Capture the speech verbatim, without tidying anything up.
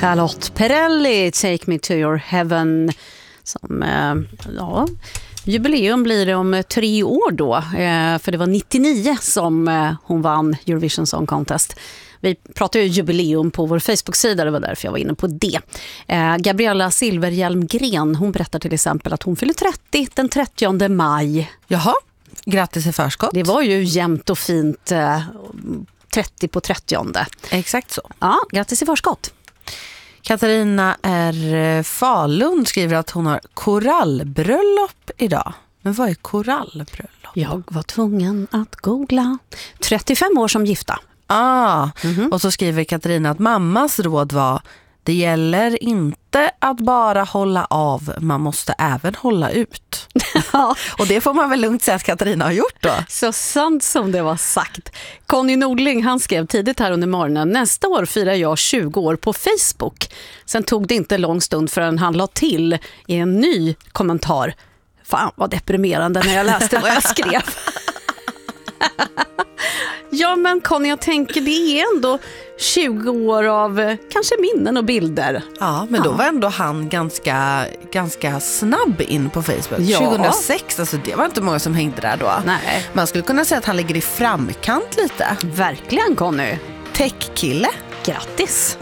Charlotte Perrelli, Take Me To Your Heaven, som, eh, ja, jubileum blir det om tre år då, eh, för det var nittionio som eh, hon vann Eurovision Song Contest. Vi pratar ju jubileum på vår Facebook-sida, det var därför jag var inne på det. Eh, Gabriella Silverhjelmgren, hon berättar till exempel att hon fyller trettio den trettionde maj. Jaha, grattis i förskott. Det var ju jämnt och fint, eh, trettio på trettionde. Exakt så. Ja, grattis i förskott. Katarina R. Falun skriver att hon har korallbröllop idag. Men vad är korallbröllop? Jag var tvungen att googla. trettiofem år som gifta. Ah, Mm-hmm. och så skriver Katarina att mammas råd var: det gäller inte att bara hålla av, man måste även hålla ut. Ja. Och det får man väl lugnt säga att Katarina har gjort då. Så sant som det var sagt. Conny Nordling, han skrev tidigt här under morgonen: nästa år firar jag tjugo år på Facebook. Sen tog det inte lång stund förrän han la till i en ny kommentar: fan vad deprimerande när jag läste vad jag skrev. Ja, men Conny, jag tänker det är ändå tjugo år av eh, kanske minnen och bilder. Ja, men då Ja. var ändå han ganska, ganska snabb in på Facebook. Ja. tjugohundrasex, alltså det var inte många som hängde där då. Nej. Man skulle kunna säga att han ligger i framkant lite. Verkligen, Conny. Tech-kille. Grattis!